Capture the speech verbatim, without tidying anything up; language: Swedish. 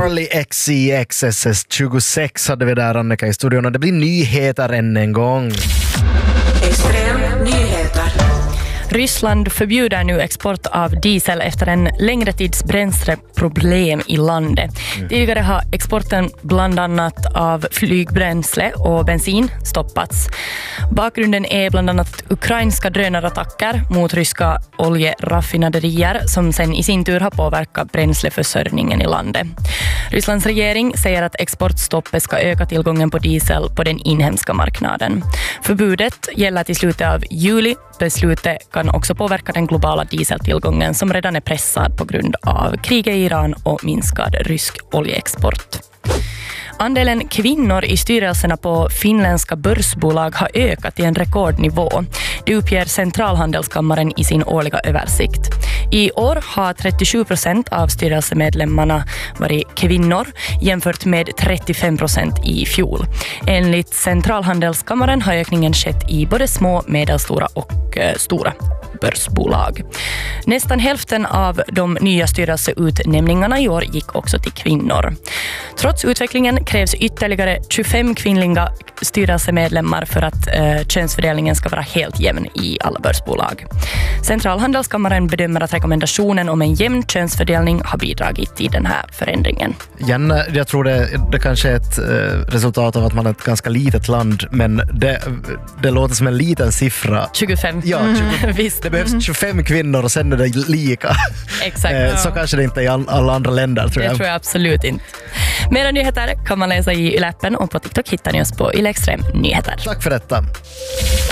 Charlie X C X S S tjugosex hade vi där, Annika, i studion, och det blir nyheter än en gång. Extrem nyheter. Ryssland förbjuder nu export av diesel efter en längre tids bränsleproblem i landet. Mm. Tidigare har exporten bland annat av flygbränsle och bensin stoppats. Bakgrunden är bland annat ukrainska drönarattacker mot ryska oljeraffinaderier som sen i sin tur har påverkat bränsleförsörjningen i landet. Rysslands regering säger att exportstoppet ska öka tillgången på diesel på den inhemska marknaden. Förbudet gäller till slutet av juli. Beslutet kan också påverka den globala dieseltillgången som redan är pressad på grund av kriget i Iran och minskad rysk oljeexport. Andelen kvinnor i styrelserna på finländska börsbolag har ökat till en rekordnivå. Det uppger Centralhandelskammaren i sin årliga översikt. I år har trettiosju procent av styrelsemedlemmarna varit kvinnor jämfört med trettiofem procent i fjol. Enligt Centralhandelskammaren har ökningen skett i både små, medelstora och eh, stora börsbolag. Nästan hälften av de nya styrelseutnämningarna i år gick också till kvinnor. Trots utvecklingen krävs ytterligare tjugofem kvinnliga styrelsemedlemmar för att eh, könsfördelningen ska vara helt jämn i alla börsbolag. Centralhandelskammaren bedömer att rekommendationen om en jämn könsfördelning har bidragit till den här förändringen. Janne, jag tror det, det kanske är ett eh, resultat av att man är ett ganska litet land, men det, det låter som en liten siffra. tjugofem. Ja, tjugo, visst. Det behövs tjugofem kvinnor och sen är det lika. Exakt. eh, så ja. kanske det inte är i all, alla andra länder, tror det jag. Det tror jag absolut inte. Mera nyheter kan man läsa i Yle-appen och på TikTok hittar ni oss på Yle Extrem Nyheter. Tack för detta.